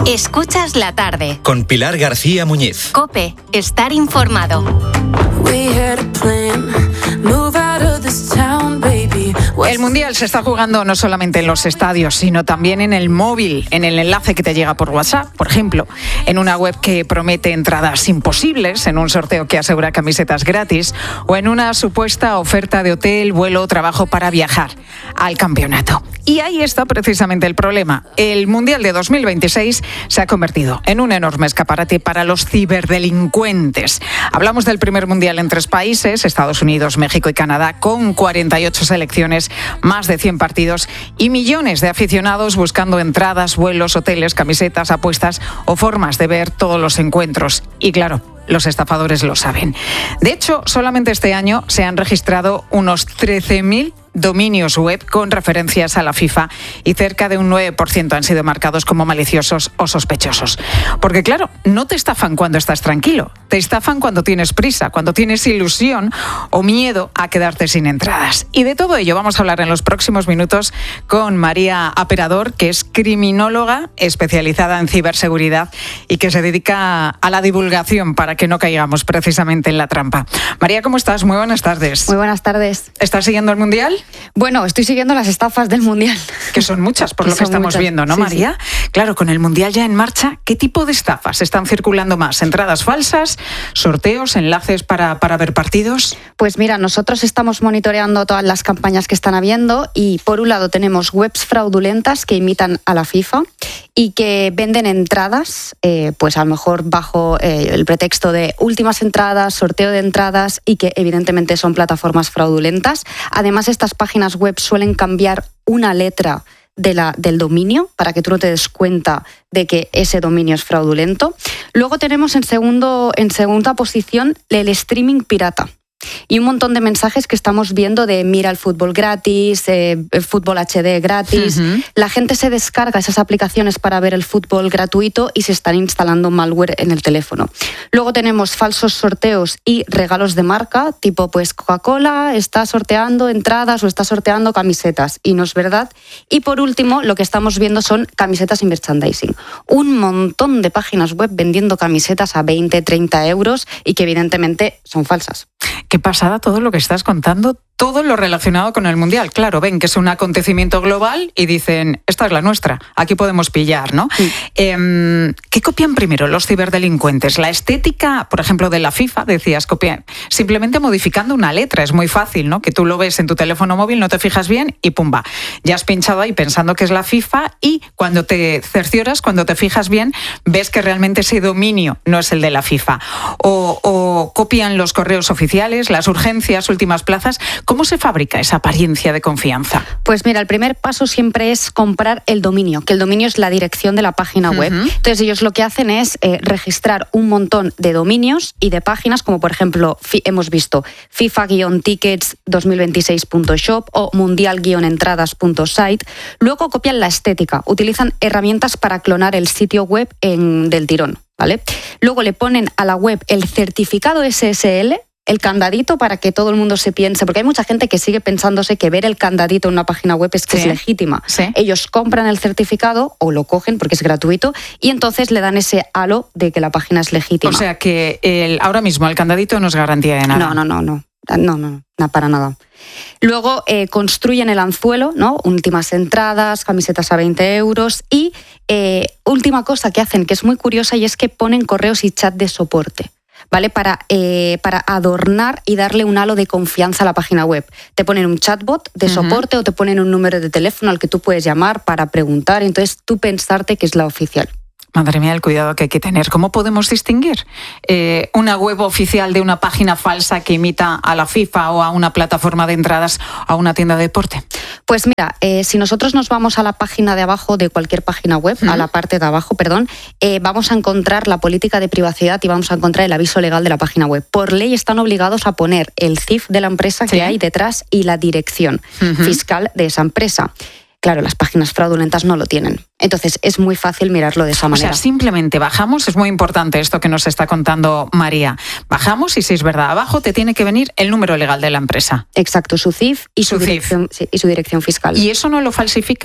Escuchas la tarde. Con Pilar García Muñiz. COPE. Estar informado. El Mundial se está jugando no solamente en los estadios, sino también en el móvil, en el enlace que te llega por WhatsApp, por ejemplo, en una web que promete entradas imposibles, en un sorteo que asegura camisetas gratis o en una supuesta oferta de hotel, vuelo o trabajo para viajar al campeonato. Y ahí está precisamente el problema. El Mundial de 2026 se ha convertido en un enorme escaparate para los ciberdelincuentes. Hablamos del primer Mundial en 3 países, Estados Unidos, México y Canadá, con 48 selecciones, más de 100 partidos y millones de aficionados buscando entradas, vuelos, hoteles, camisetas, apuestas o formas de ver todos los encuentros. Y claro, los estafadores lo saben. De hecho, solamente este año se han registrado unos 13.000 dominios web con referencias a la FIFA y cerca de un 9% han sido marcados como maliciosos o sospechosos. Porque claro, no te estafan cuando estás tranquilo, te estafan cuando tienes prisa, cuando tienes ilusión o miedo a quedarte sin entradas. Y de todo ello vamos a hablar en los próximos minutos con María Aperador, que es criminóloga especializada en ciberseguridad y que se dedica a la divulgación para que no caigamos precisamente en la trampa. María, ¿cómo estás? Muy buenas tardes. Muy buenas tardes. ¿Estás siguiendo el Mundial? Bueno, estoy siguiendo las estafas del Mundial. Que son muchas, por lo que estamos viendo, ¿no, María? Sí. Claro, con el Mundial ya en marcha, ¿qué tipo de estafas están circulando más? ¿Entradas falsas, sorteos, enlaces para ver partidos? Pues mira, nosotros estamos monitoreando todas las campañas que están habiendo y por un lado tenemos webs fraudulentas que imitan a la FIFA y que venden entradas, pues a lo mejor bajo el pretexto de últimas entradas, sorteo de entradas y que evidentemente son plataformas fraudulentas. Además, estas páginas web suelen cambiar una letra del dominio para que tú no te des cuenta de que ese dominio es fraudulento. Luego tenemos en segunda posición el streaming pirata. Y un montón de mensajes que estamos viendo de mira el fútbol gratis, fútbol HD gratis. Uh-huh. La gente se descarga esas aplicaciones para ver el fútbol gratuito y se están instalando malware en el teléfono. Luego tenemos falsos sorteos y regalos de marca, tipo pues Coca-Cola está sorteando entradas o está sorteando camisetas y no es verdad. Y por último, lo que estamos viendo son camisetas y merchandising. Un montón de páginas web vendiendo camisetas a 20, 30 euros y que evidentemente son falsas. Qué pasada todo lo que estás contando, todo lo relacionado con el Mundial. Claro, ven que es un acontecimiento global y dicen, esta es la nuestra, aquí podemos pillar, ¿no? Sí. ¿Qué copian primero los ciberdelincuentes? La estética, por ejemplo, de la FIFA, decías, copian simplemente modificando una letra. Es muy fácil, ¿no? Que tú lo ves en tu teléfono móvil, no te fijas bien y pumba. Ya has pinchado ahí pensando que es la FIFA y cuando te cercioras, cuando te fijas bien, ves que realmente ese dominio no es el de la FIFA. O copian los correos oficiales, las urgencias, últimas plazas. ¿Cómo se fabrica esa apariencia de confianza? Pues mira, el primer paso siempre es comprar el dominio, que el dominio es la dirección de la página web. Uh-huh. Entonces ellos lo que hacen es registrar un montón de dominios y de páginas, como por ejemplo hemos visto FIFA-tickets2026.shop o mundial-entradas.site. Luego copian la estética, utilizan herramientas para clonar el sitio web del tirón, ¿vale? Luego le ponen a la web el certificado SSL, el candadito para que todo el mundo se piense, porque hay mucha gente que sigue pensándose que ver el candadito en una página web es que es legítima. Sí. Ellos compran el certificado o lo cogen porque es gratuito y entonces le dan ese halo de que la página es legítima. O sea que ahora mismo el candadito no es garantía de nada. No, para nada. Luego construyen el anzuelo, ¿no? Últimas entradas, camisetas a 20 euros y última cosa que hacen, que es muy curiosa, y es que ponen correos y chat de soporte, ¿vale? Para adornar y darle un halo de confianza a la página web. Te ponen un chatbot de soporte o te ponen un número de teléfono al que tú puedes llamar para preguntar, y entonces tú pensarte que es la oficial. Madre mía, el cuidado que hay que tener. ¿Cómo podemos distinguir una web oficial de una página falsa que imita a la FIFA o a una plataforma de entradas a una tienda de deporte? Pues mira, si nosotros nos vamos a la página de abajo de cualquier página web, a la parte de abajo, vamos a encontrar la política de privacidad y vamos a encontrar el aviso legal de la página web. Por ley están obligados a poner el CIF de la empresa que hay detrás y la dirección fiscal de esa empresa. Claro, las páginas fraudulentas no lo tienen. Entonces, es muy fácil mirarlo de esa manera. O sea, simplemente bajamos, es muy importante esto que nos está contando María. Bajamos y si es verdad, abajo te tiene que venir el número legal de la empresa. Exacto, su CIF y su dirección fiscal. ¿Y eso no lo falsifican?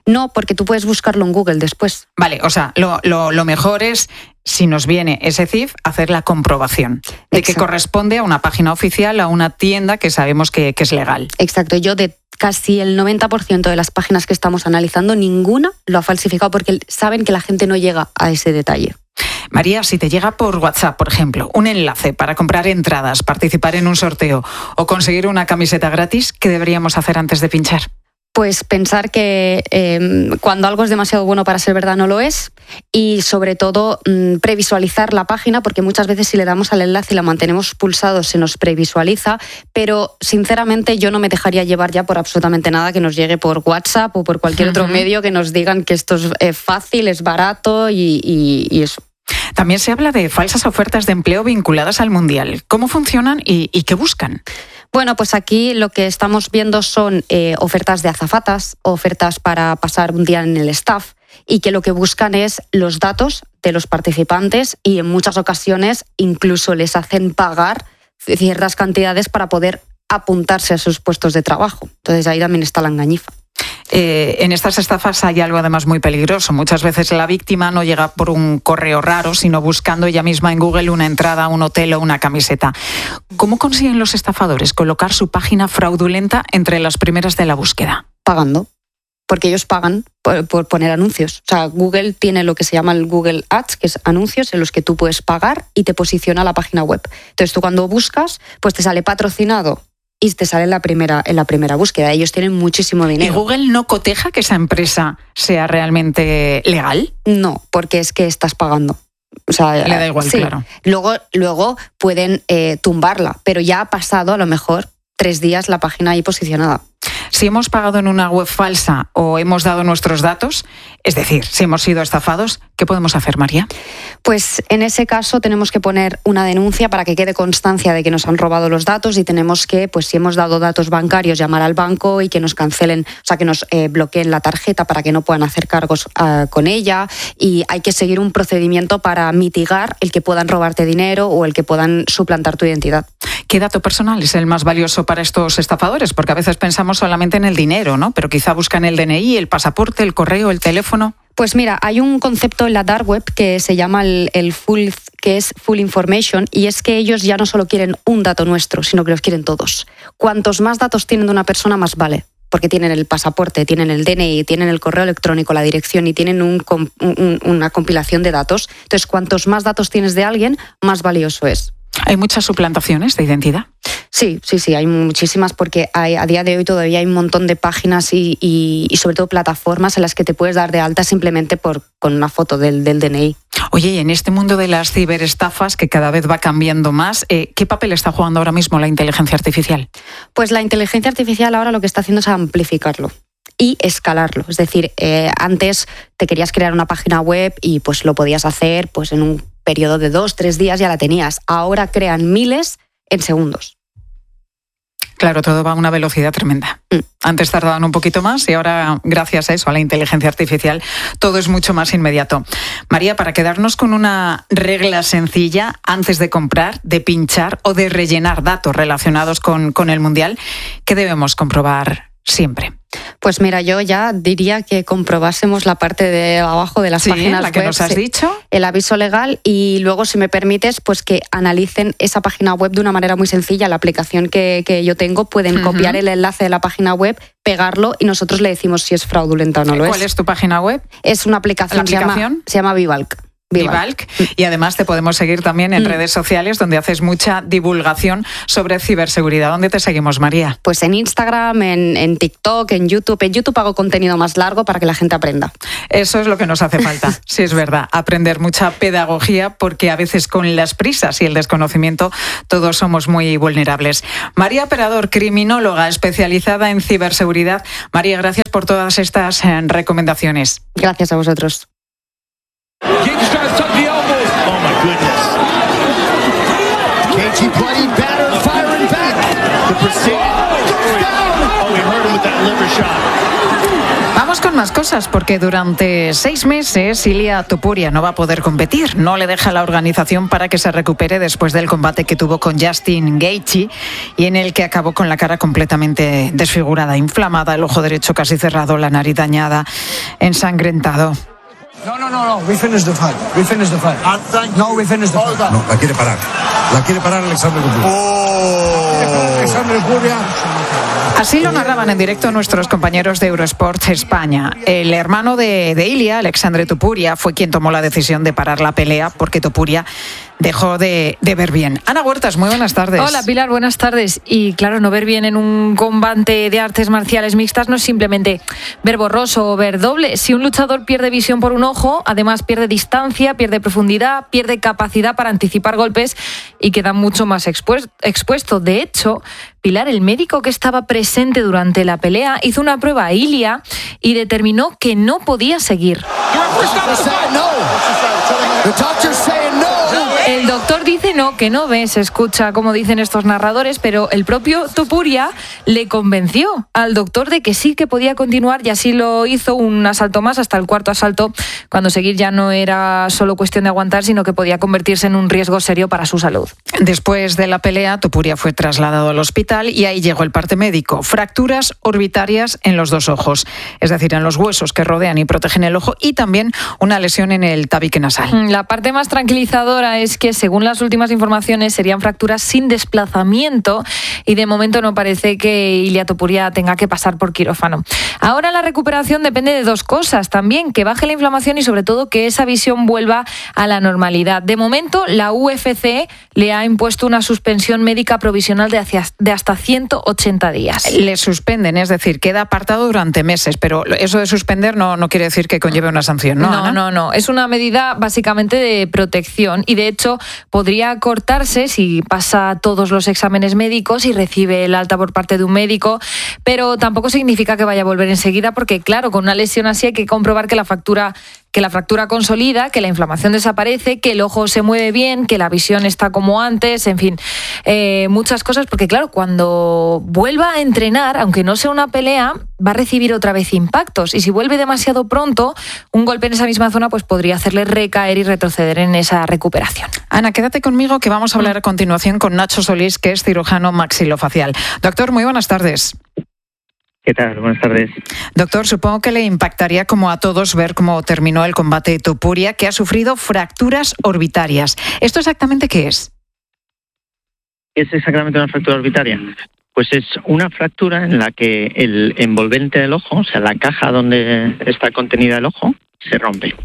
No, porque tú puedes buscarlo en Google después. Vale, o sea, lo mejor es, si nos viene ese CIF, hacer la comprobación de que corresponde a una página oficial, a una tienda que sabemos que es legal. Exacto. Yo de casi el 90% de las páginas que estamos analizando, ninguna lo ha falsificado porque saben que la gente no llega a ese detalle. María, si te llega por WhatsApp, por ejemplo, un enlace para comprar entradas, participar en un sorteo o conseguir una camiseta gratis, ¿qué deberíamos hacer antes de pinchar? Pues pensar que cuando algo es demasiado bueno para ser verdad no lo es, y sobre todo previsualizar la página, porque muchas veces si le damos al enlace y la mantenemos pulsado se nos previsualiza, pero sinceramente yo no me dejaría llevar ya por absolutamente nada que nos llegue por WhatsApp o por cualquier otro medio que nos digan que esto es fácil, es barato y eso. También se habla de falsas ofertas de empleo vinculadas al Mundial. ¿Cómo funcionan y qué buscan? Bueno, pues aquí lo que estamos viendo son ofertas de azafatas, ofertas para pasar un día en el staff, y que lo que buscan es los datos de los participantes y en muchas ocasiones incluso les hacen pagar ciertas cantidades para poder apuntarse a sus puestos de trabajo. Entonces ahí también está la engañifa. En estas estafas hay algo además muy peligroso. Muchas veces la víctima no llega por un correo raro, sino buscando ella misma en Google una entrada a un hotel o una camiseta. ¿Cómo consiguen los estafadores colocar su página fraudulenta entre las primeras de la búsqueda? Pagando, porque ellos pagan por poner anuncios. O sea, Google tiene lo que se llama el Google Ads, que es anuncios en los que tú puedes pagar y te posiciona la página web. Entonces tú cuando buscas, pues te sale patrocinado y te sale en la primera búsqueda. Ellos tienen muchísimo dinero. ¿Y Google no coteja que esa empresa sea realmente legal? No, porque es que estás pagando. O sea, le da igual, sí. Claro. Luego pueden tumbarla, pero ya ha pasado a lo mejor 3 días la página ahí posicionada. Si hemos pagado en una web falsa o hemos dado nuestros datos, es decir, si hemos sido estafados, ¿qué podemos hacer, María? Pues en ese caso tenemos que poner una denuncia para que quede constancia de que nos han robado los datos, y tenemos que, pues si hemos dado datos bancarios, llamar al banco y que nos cancelen, o sea, que nos bloqueen la tarjeta para que no puedan hacer cargos con ella, y hay que seguir un procedimiento para mitigar el que puedan robarte dinero o el que puedan suplantar tu identidad. ¿Qué dato personal es el más valioso para estos estafadores? Porque a veces pensamos solamente en el dinero, ¿no? Pero quizá buscan el DNI, el pasaporte, el correo, el teléfono. Pues mira, hay un concepto en la dark web que se llama el full information, y es que ellos ya no solo quieren un dato nuestro, sino que los quieren todos. Cuantos más datos tienen de una persona, más vale. Porque tienen el pasaporte, tienen el DNI, tienen el correo electrónico, la dirección, y tienen una compilación de datos. Entonces, cuantos más datos tienes de alguien, más valioso es. ¿Hay muchas suplantaciones de identidad? Sí, hay muchísimas, porque a día de hoy todavía hay un montón de páginas y sobre todo plataformas en las que te puedes dar de alta simplemente con una foto del DNI. Oye, y en este mundo de las ciberestafas, que cada vez va cambiando más, ¿qué papel está jugando ahora mismo la inteligencia artificial? Pues la inteligencia artificial ahora lo que está haciendo es amplificarlo y escalarlo. Es decir, antes te querías crear una página web y pues lo podías hacer pues en un periodo de 2-3 días, ya la tenías. Ahora crean miles en segundos. Claro, todo va a una velocidad tremenda. Antes tardaban un poquito más y ahora, gracias a eso, a la inteligencia artificial, todo es mucho más inmediato. María, para quedarnos con una regla sencilla antes de comprar, de pinchar o de rellenar datos relacionados con el Mundial, ¿qué debemos comprobar siempre? Pues mira, yo ya diría que comprobásemos la parte de abajo de las páginas la que web, nos has dicho. El aviso legal, y luego, si me permites, pues que analicen esa página web de una manera muy sencilla. La aplicación que yo tengo, pueden copiar el enlace de la página web, pegarlo y nosotros le decimos si es fraudulenta o no lo es. ¿Cuál es tu página web? Es una aplicación, se llama Vivalc. Vivalc. Y además te podemos seguir también en redes sociales, donde haces mucha divulgación sobre ciberseguridad. ¿Dónde te seguimos, María? Pues en Instagram, en TikTok, en YouTube. En YouTube hago contenido más largo para que la gente aprenda. Eso es lo que nos hace falta. Sí, es verdad. Aprender mucha pedagogía, porque a veces con las prisas y el desconocimiento todos somos muy vulnerables. María Perador, criminóloga especializada en ciberseguridad. María, gracias por todas estas recomendaciones. Gracias a vosotros. Giggs tries to tuck the elbow. Oh my goodness. KG bloody battered, firing back. The precision. Oh, he hurt him with that liver shot. Vamos con más cosas, porque durante 6 meses Ilia Topuria no va a poder competir. No le deja la organización para que se recupere después del combate que tuvo con Justin Gaethje y en el que acabó con la cara completamente desfigurada, inflamada, el ojo derecho casi cerrado, la nariz dañada, ensangrentado. No. We finished the fight. We finished the fight. We finished the fight. No, la quiere parar. La quiere parar Alexandre Topuria. Alexandre Topuria. Así lo narraban en directo nuestros compañeros de Eurosport España. El hermano de Ilia, Alexandre Topuria, fue quien tomó la decisión de parar la pelea porque Topuria dejó de ver bien. Ana Huertas, muy buenas tardes. Hola Pilar, buenas tardes. Y claro, no ver bien en un combate de artes marciales mixtas no es simplemente ver borroso o ver doble. Si un luchador pierde visión por un ojo, además pierde distancia, pierde profundidad, pierde capacidad para anticipar golpes y queda mucho más expuesto. De hecho, Pilar, el médico que estaba presente durante la pelea, hizo una prueba a Ilia y determinó que no podía seguir. El doctor dice que no ve, se escucha como dicen estos narradores, pero el propio Topuria le convenció al doctor de que sí que podía continuar y así lo hizo un asalto más hasta el cuarto asalto, cuando seguir ya no era solo cuestión de aguantar, sino que podía convertirse en un riesgo serio para su salud. Después de la pelea, Topuria fue trasladado al hospital y ahí llegó el parte médico. Fracturas orbitarias en los 2 ojos, es decir, en los huesos que rodean y protegen el ojo, y también una lesión en el tabique nasal. La parte más tranquilizadora es que, según las últimas informaciones, serían fracturas sin desplazamiento y de momento no parece que Ilia Topuria tenga que pasar por quirófano. Ahora la recuperación depende de 2 cosas también: que baje la inflamación y sobre todo que esa visión vuelva a la normalidad. De momento, la UFC le ha impuesto una suspensión médica provisional de hasta 180 días. Le suspenden, es decir, queda apartado durante meses, pero eso de suspender no quiere decir que conlleve una sanción, ¿no? No. Es una medida básicamente de protección y de hecho podría cortarse si pasa todos los exámenes médicos y recibe el alta por parte de un médico, pero tampoco significa que vaya a volver enseguida, porque claro, con una lesión así hay que comprobar que la fractura consolida, que la inflamación desaparece, que el ojo se mueve bien, que la visión está como antes, en fin, muchas cosas, porque claro, cuando vuelva a entrenar, aunque no sea una pelea, va a recibir otra vez impactos, y si vuelve demasiado pronto, un golpe en esa misma zona pues podría hacerle recaer y retroceder en esa recuperación. Ana, quédate conmigo que vamos a hablar a continuación con Nacho Solís, que es cirujano maxilofacial. Doctor, muy buenas tardes. ¿Qué tal? Buenas tardes. Doctor, supongo que le impactaría como a todos ver cómo terminó el combate de Topuria, que ha sufrido fracturas orbitarias. ¿Esto exactamente qué es? ¿Qué es exactamente una fractura orbitaria? Pues es una fractura en la que el envolvente del ojo, o sea, la caja donde está contenida el ojo, se rompe.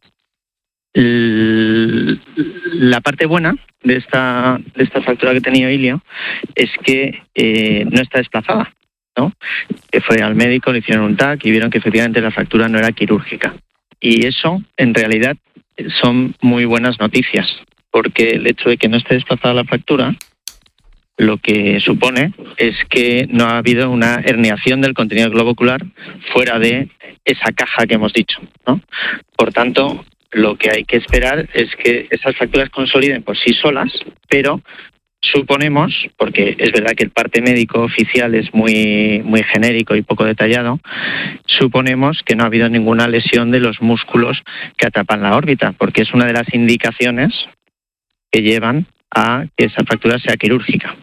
La parte buena de esta fractura que ha tenido Ilia es que no está desplazada, ¿no? Que fue al médico, le hicieron un TAC y vieron que efectivamente la fractura no era quirúrgica. Y eso, en realidad, son muy buenas noticias, porque el hecho de que no esté desplazada la fractura lo que supone es que no ha habido una herniación del contenido del globo ocular fuera de esa caja que hemos dicho, ¿no? Por tanto, lo que hay que esperar es que esas fracturas consoliden por sí solas, pero suponemos, porque es verdad que el parte médico oficial es muy genérico y poco detallado, suponemos que no ha habido ninguna lesión de los músculos que atrapan la órbita, porque es una de las indicaciones que llevan a que esa fractura sea quirúrgica.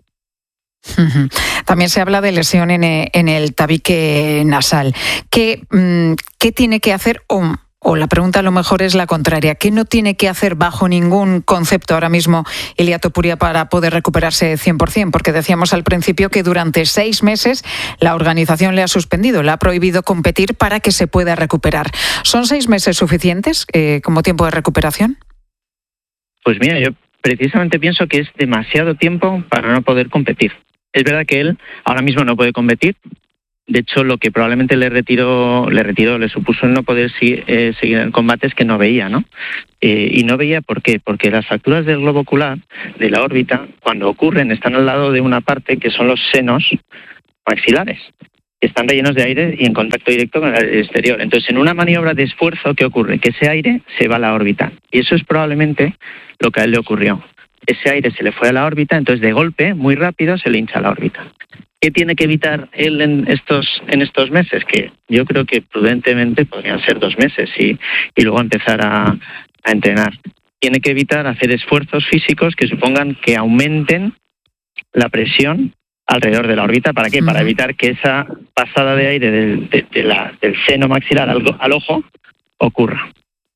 También se habla de lesión en el tabique nasal. ¿Qué tiene que hacer o la pregunta a lo mejor es la contraria? ¿Qué no tiene que hacer bajo ningún concepto ahora mismo Ilia Topuria para poder recuperarse 100%? Porque decíamos al principio que durante 6 meses la organización le ha suspendido, le ha prohibido competir para que se pueda recuperar. ¿Son 6 meses suficientes como tiempo de recuperación? Pues mira, yo precisamente pienso que es demasiado tiempo para no poder competir. Es verdad que él ahora mismo no puede competir. De hecho, lo que probablemente le supuso el no poder seguir en el combate es que no veía, ¿no? Y no veía, ¿por qué? Porque las fracturas del globo ocular, de la órbita, cuando ocurren, están al lado de una parte que son los senos maxilares, que están rellenos de aire y en contacto directo con el exterior. Entonces, en una maniobra de esfuerzo, ¿qué ocurre? Que ese aire se va a la órbita. Y eso es probablemente lo que a él le ocurrió. Ese aire se le fue a la órbita, entonces de golpe, muy rápido, se le hincha la órbita. ¿Qué tiene que evitar él en estos meses? Que yo creo que prudentemente podrían ser 2 meses y luego empezar a entrenar. Tiene que evitar hacer esfuerzos físicos que supongan que aumenten la presión alrededor de la órbita. ¿Para qué? Para evitar que esa pasada de aire del seno maxilar al ojo ocurra.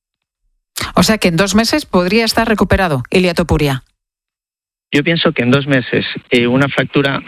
O sea que en 2 meses podría estar recuperado, Ilia Topuria. Yo pienso que en 2 meses una fractura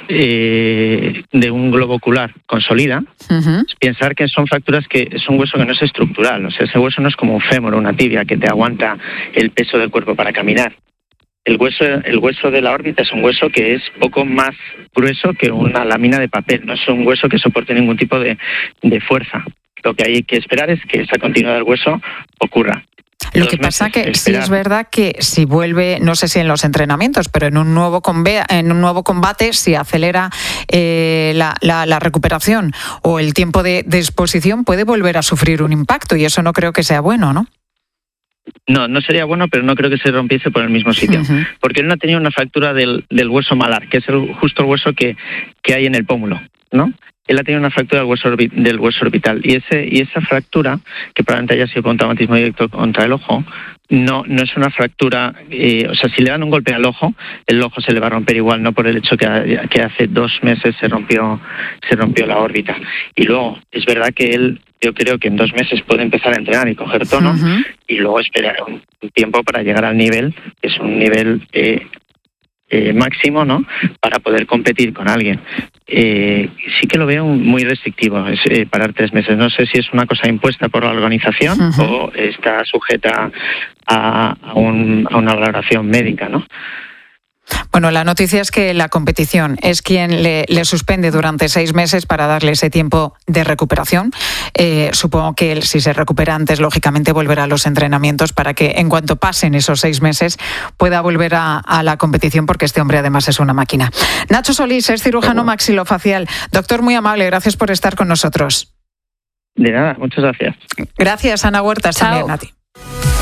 de un globo ocular consolida. Pensar que son fracturas que es un hueso que no es estructural. O sea, ese hueso no es como un fémur o una tibia que te aguanta el peso del cuerpo para caminar. El hueso de la órbita es un hueso que es poco más grueso que una lámina de papel. No es un hueso que soporte ningún tipo de fuerza. Lo que hay que esperar es que esa continuidad del hueso ocurra. Lo que pasa que sí es verdad que si vuelve, no sé si en los entrenamientos, pero en un nuevo combate, si acelera la recuperación o el tiempo de exposición, puede volver a sufrir un impacto y eso no creo que sea bueno, ¿no? No sería bueno, pero no creo que se rompiese por el mismo sitio. Porque él no ha tenido una fractura del hueso malar, que es justo el hueso que hay en el pómulo, ¿no? Él ha tenido una fractura del hueso orbital y esa fractura, que probablemente haya sido por un traumatismo directo contra el ojo, no es una fractura, o sea, si le dan un golpe al ojo, el ojo se le va a romper igual, no por el hecho que hace 2 meses se rompió la órbita. Y luego, es verdad que yo creo que en 2 meses puede empezar a entrenar y coger tono y luego esperar un tiempo para llegar al nivel, que es un nivel máximo, ¿no?, para poder competir con alguien. Sí que lo veo muy restrictivo, parar 3 meses. No sé si es una cosa impuesta por la organización o está sujeta a una valoración médica, ¿no? Bueno, la noticia es que la competición es quien le suspende durante 6 meses para darle ese tiempo de recuperación. Supongo que él, si se recupera antes, lógicamente volverá a los entrenamientos para que en cuanto pasen esos 6 meses pueda volver a la competición, porque este hombre además es una máquina. Nacho Solís es cirujano maxilofacial. Doctor, muy amable, gracias por estar con nosotros. De nada, muchas gracias. Gracias, Ana Huertas. Chao. También a ti.